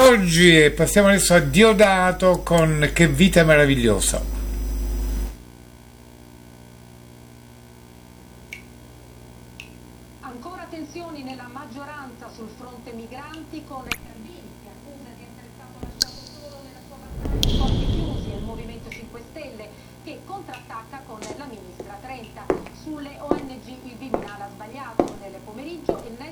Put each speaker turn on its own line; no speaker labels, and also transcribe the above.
oggi e passiamo adesso a Diodato con Che vita meravigliosa.
Ancora tensioni nella maggioranza sul fronte migranti con Salvini che accusa di essere stato lasciato solo nella sua battaglia. Porti chiusi e il Movimento 5 Stelle che contrattacca con la ministra Trenta. Sulle ONG il Viminale ha sbagliato nel pomeriggio e